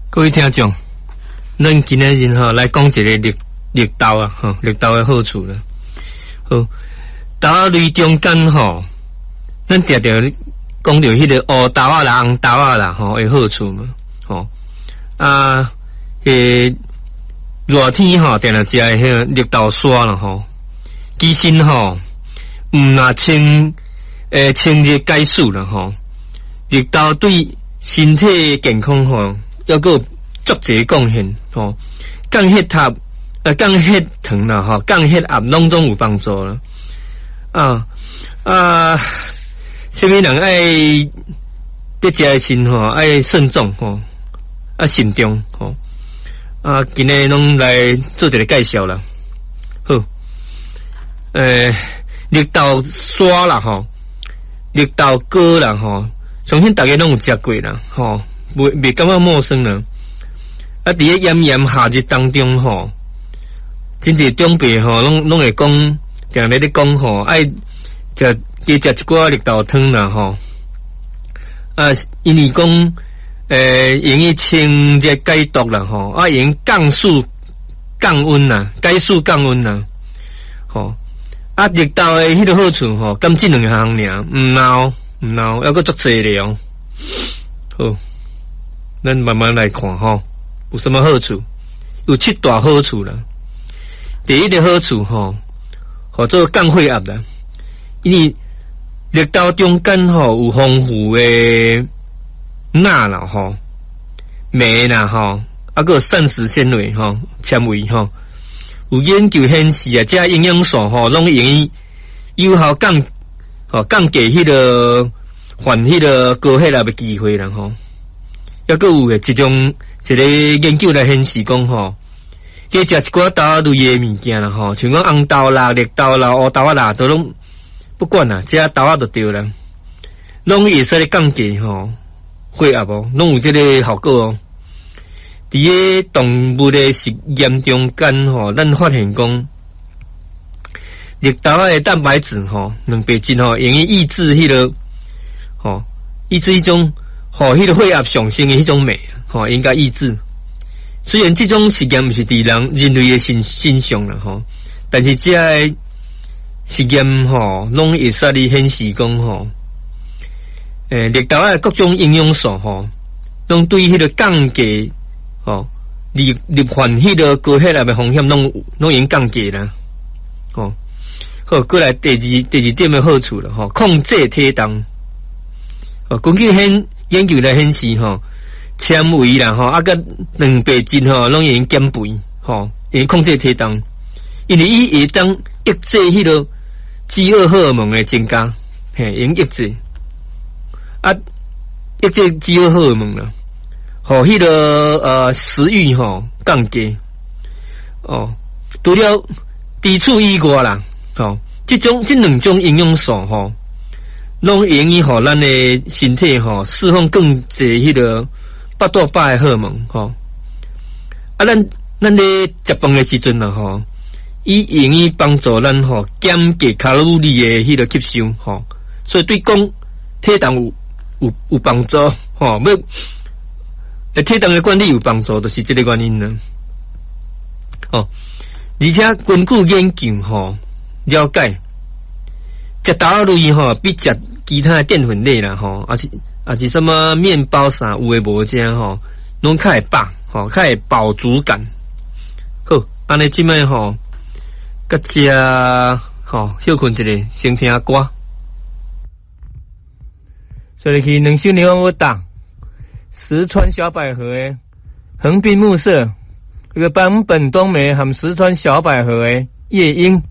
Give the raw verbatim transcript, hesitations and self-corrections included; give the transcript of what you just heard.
各位听众，咱今日人吼来讲一个绿绿豆啊，吼绿豆的好处啦。好，豆类中间吼，咱常常讲到迄个乌豆啊啦、红豆啊啦，吼的好处嘛，吼啊，诶，热天吼定定食迄个绿豆沙啦，吼，其实吼，毋若清诶清热解暑啦，吼，绿豆对身体健康吼。要个足侪贡献吼，降血压、呃降血糖啦吼，降血压拢总有帮助啦。啊啊，什么人爱伫食诶时吼爱慎重吼，啊慎重吼。啊，今日拢来做一个介绍啦。好，诶、呃，绿豆沙啦吼，绿豆糕啦吼，相信大家拢有食过啦吼。未未感觉陌生啦，啊！伫咧炎炎夏日当中吼，真侪长辈吼，拢拢会讲，定咧咧讲吼，爱食加食一寡绿豆汤啦吼。啊，因为讲，诶，用于清热解毒啦吼，啊，用降暑降温啦，解暑降温啦，吼。啊，绿豆诶迄个好处吼，咁即两项尔，毋闹毋闹，还阁足济了，好。咱慢慢来看吼，有什么好处？有七大好处啦。第一个好处吼，叫做降血压啦。因为绿豆中间吼有丰富的钠啦吼、镁啦吼，啊个膳食纤维吼、纤维吼。有研究显示啊，这营养素吼，拢用于有效降吼降低迄个患迄个高血压的机会啦吼。抑个有诶，一种一个研究来显示讲吼，加食一寡豆类诶物件啦吼，像讲红豆啦、绿豆啦、乌豆啦，都拢不管啦，食豆仔就对啦，拢会使咧降低吼血压哦，拢有这个效果哦。伫个动物诶实验中间吼，咱发现讲绿豆仔诶蛋白质吼、蛋白质吼，用于抑制迄、那个吼，抑制一种。吼，迄、那个血压上升的迄种酶，吼，应该抑制。虽然这种实验毋是伫人人类的身身上啦，吼，但是这个实验吼，拢会使哩显示讲吼，诶，绿豆仔各种营养素吼，拢对迄个降低吼，罹罹患迄个高血压的风险，拢拢已经降低啦，吼。好，过来第二第二点的好处了，吼，控制体重。哦，根据显研究来显示吼，纤维啦吼，啊个蛋白质吼，拢用减肥吼，用控制体重，因为伊会当抑制迄个饥饿荷尔蒙的增加，嘿，用抑制，啊，抑制饥饿荷尔蒙啦，吼，迄个呃食欲吼降低，哦，除了低处以外啦，吼，这种这两种营养素吼。拢用于吼咱的身体吼释放更侪迄个巴多巴的荷尔蒙吼，啊咱咱咧食饭的时阵啦吼，伊用于帮助咱吼减低卡路里的迄个吸收吼，所以对讲体重有有有帮助吼，要诶体重的管理有帮助，就是这个原因啦。哦，而且根据研究吼了解。食豆类吼，比食其他的淀粉类啦吼，啊是啊是什么面包啥有诶无这吼，拢较会饱吼，较会饱足感。好，安尼即摆吼，甲只吼休困一下，先听歌。所以去两首霓虹我打，石川小百合诶，横滨暮色，这个坂本冬美和石川小百合诶夜莺。